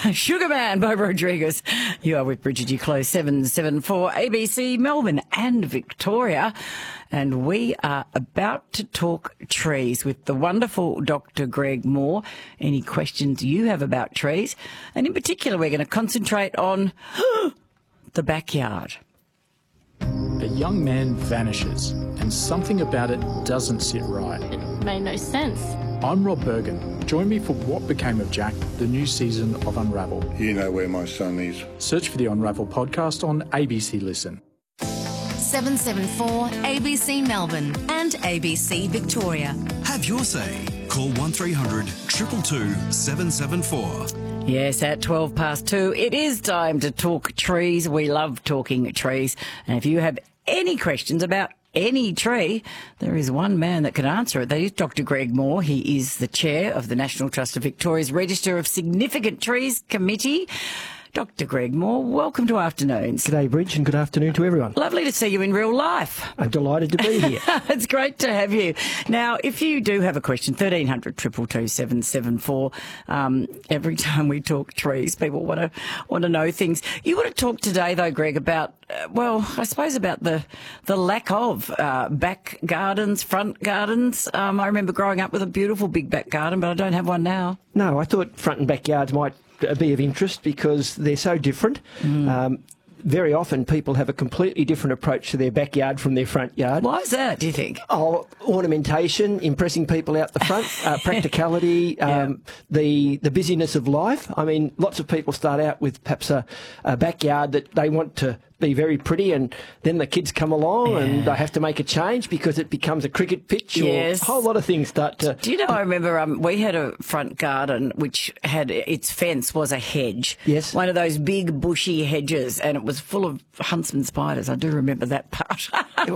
Sugar Man, Bo Rodriguez. You are with Bridget G. Close, 774 ABC Melbourne and Victoria. And we are about to talk trees with the wonderful Dr. Greg Moore. Any questions you have about trees? And in particular, we're going to concentrate on the backyard. A young man vanishes, and something about it doesn't sit right. It made no sense. I'm Rob Bergen. Join me for What Became of Jack, the new season of Unravel. You know where my son is. Search for the Unravel podcast on ABC Listen. 774 ABC Melbourne and ABC Victoria. Have your say. Call 1300 222 774. Yes, at 2:12, it is time to talk trees. We love talking trees. And if you have any questions about any tree, there is one man that can answer it. That is Dr. Greg Moore. He is the chair of the National Trust of Victoria's Register of Significant Trees Committee. Dr. Greg Moore, welcome to Afternoons. G'day, Bridge, and good afternoon to everyone. Lovely to see you in real life. I'm delighted to be here. It's great to have you. Now, if you do have a question, 1300 222 774. Every time we talk trees, people want to know things. You want to talk today, though, Greg, about I suppose about the lack of back gardens, front gardens. I remember growing up with a beautiful big back garden, but I don't have one now. No, I thought front and backyards might be of interest because they're so different. Very often people have a completely different approach to their backyard from their front yard. Why is that, do you think? Oh, ornamentation, impressing people out the front, practicality, the busyness of life. I mean, lots of people start out with perhaps a backyard that they want to be very pretty, and then the kids come along and they have to make a change because it becomes a cricket pitch, or a whole lot of things start to... Do you know, I remember we had a front garden which had its fence was a hedge. Yes. One of those big bushy hedges, and it was full of huntsman spiders. I do remember that part.